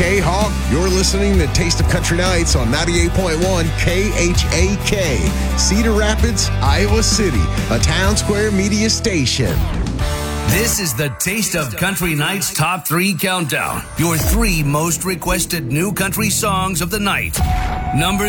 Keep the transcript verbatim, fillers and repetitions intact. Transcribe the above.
K-Hawk. You're listening to Taste of Country Nights on ninety-eight point one K H A K, Cedar Rapids, Iowa City, a Town Square media station. This is the Taste of Country Nights Top three Countdown. Your three most requested new country songs of the night. Number